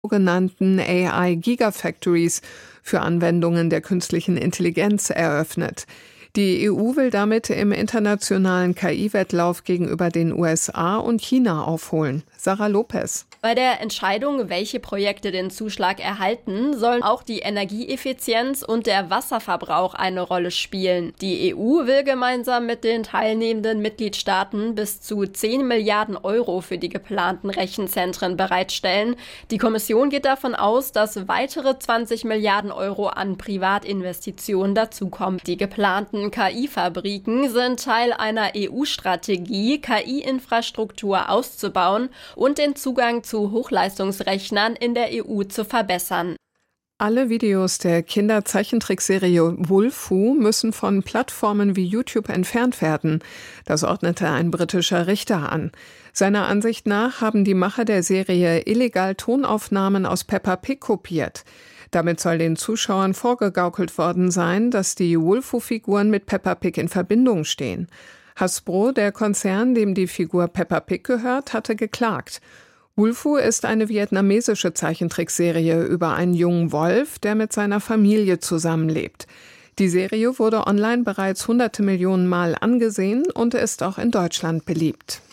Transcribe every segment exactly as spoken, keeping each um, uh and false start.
sogenannten A I-Gigafactories für Anwendungen der künstlichen Intelligenz eröffnet. Die E U will damit im internationalen K I-Wettlauf gegenüber den U S A und China aufholen. Sarah Lopez. Bei der Entscheidung, welche Projekte den Zuschlag erhalten, sollen auch die Energieeffizienz und der Wasserverbrauch eine Rolle spielen. Die E U will gemeinsam mit den teilnehmenden Mitgliedstaaten bis zu zehn Milliarden Euro für die geplanten Rechenzentren bereitstellen. Die Kommission geht davon aus, dass weitere zwanzig Milliarden Euro an Privatinvestitionen dazukommen. Die geplanten K I-Fabriken sind Teil einer E U-Strategie, K I-Infrastruktur auszubauen und den Zugang zu Hochleistungsrechnern in der E U zu verbessern. Alle Videos der Kinderzeichentrickserie Wolfu müssen von Plattformen wie YouTube entfernt werden. Das ordnete ein britischer Richter an. Seiner Ansicht nach haben die Macher der Serie illegal Tonaufnahmen aus Peppa Pig kopiert. Damit soll den Zuschauern vorgegaukelt worden sein, dass die Wolfu-Figuren mit Peppa Pig in Verbindung stehen. Hasbro, der Konzern, dem die Figur Peppa Pig gehört, hatte geklagt. Wolfu ist eine vietnamesische Zeichentrickserie über einen jungen Wolf, der mit seiner Familie zusammenlebt. Die Serie wurde online bereits hunderte Millionen Mal angesehen und ist auch in Deutschland beliebt.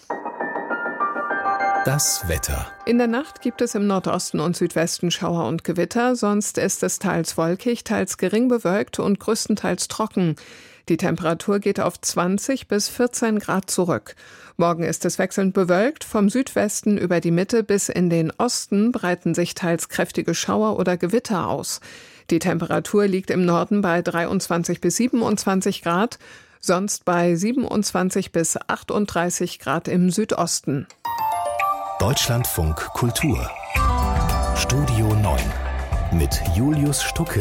Das Wetter. In der Nacht gibt es im Nordosten und Südwesten Schauer und Gewitter, sonst ist es teils wolkig, teils gering bewölkt und größtenteils trocken. Die Temperatur geht auf zwanzig bis vierzehn Grad zurück. Morgen ist es wechselnd bewölkt, vom Südwesten über die Mitte bis in den Osten breiten sich teils kräftige Schauer oder Gewitter aus. Die Temperatur liegt im Norden bei dreiundzwanzig bis siebenundzwanzig Grad, sonst bei siebenundzwanzig bis achtunddreißig Grad im Südosten. Deutschlandfunk Kultur. Studio neun mit Julius Stucke.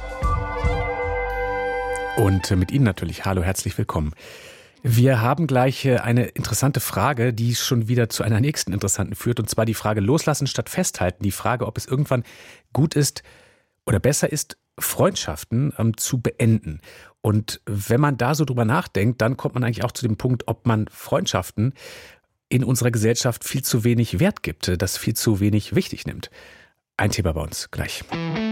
Und mit Ihnen natürlich. Hallo, herzlich willkommen. Wir haben gleich eine interessante Frage, die schon wieder zu einer nächsten interessanten führt. Und zwar die Frage Loslassen statt Festhalten. Die Frage, ob es irgendwann gut ist oder besser ist, Freundschaften ähm, zu beenden. Und wenn man da so drüber nachdenkt, dann kommt man eigentlich auch zu dem Punkt, ob man Freundschaften in unserer Gesellschaft viel zu wenig Wert gibt, das viel zu wenig wichtig nimmt. Ein Thema bei uns gleich.